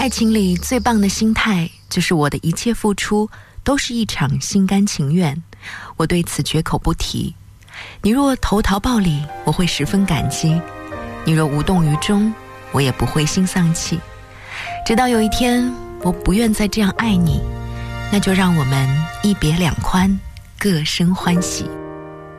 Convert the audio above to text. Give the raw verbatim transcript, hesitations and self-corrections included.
爱情里最棒的心态，就是我的一切付出都是一场心甘情愿，我对此绝口不提。你若投桃报李，我会十分感激；你若无动于衷，我也不灰心丧气。直到有一天，我不愿再这样爱你，那就让我们一别两宽，各生欢喜。